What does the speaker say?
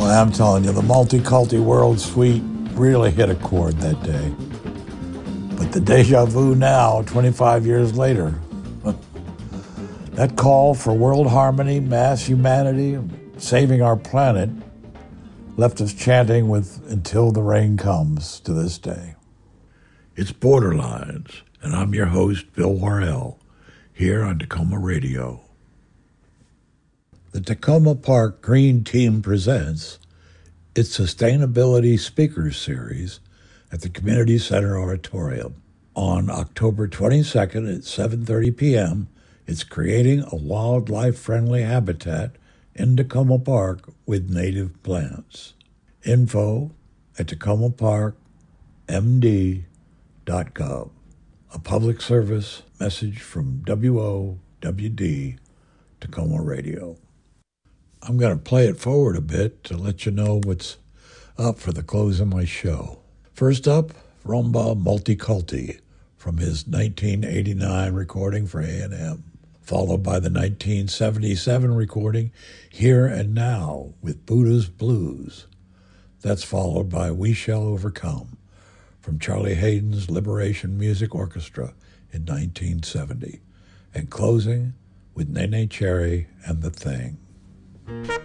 Well, I'm telling you, the Multiculti World Suite really hit a chord that day. But the deja vu now, 25 years later, that call for world harmony, mass humanity, saving our planet, left us chanting with "Until the Rain Comes" to this day. It's Borderlines, and I'm your host, Bill Worrell, here on Tacoma Radio. The Tacoma Park Green Team presents its Sustainability Speakers Series at the Community Center Auditorium. On October 22nd at 7:30 p.m., it's creating a wildlife-friendly habitat in Tacoma Park with native plants. Info at tacomaparkmd.gov. A public service message from WOWD Tacoma Radio. I'm going to play it forward a bit to let you know what's up for the close of my show. First up, Rumba Multiculti from his 1989 recording for A&M, followed by the 1977 recording Here and Now with Buddha's Blues. That's followed by We Shall Overcome from Charlie Hayden's Liberation Music Orchestra in 1970, and closing with Nene Cherry and The Thing.